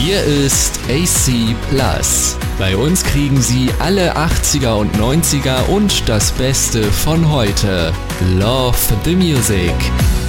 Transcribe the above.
Hier ist AC Plus. Bei uns kriegen Sie alle 80er und 90er und das Beste von heute. Love the Music.